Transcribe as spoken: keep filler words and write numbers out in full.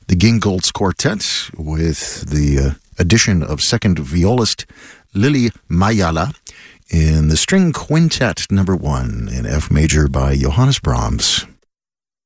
the Gingold's Quartet with the uh, addition of second violist Lily Mayala in the String Quintet number one in F major by Johannes Brahms.